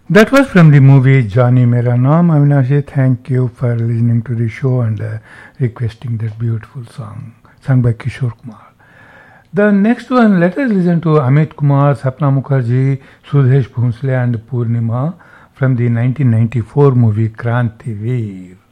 That was from the movie Johnny Mera Naam. Avinashi, thank you for listening to the show and requesting that beautiful song sung by Kishore Kumar. The next one, let us listen to Amit Kumar, Sapna Mukherjee, Sudhesh Bhonsle and Purnima from the 1994 movie Kranti Veer.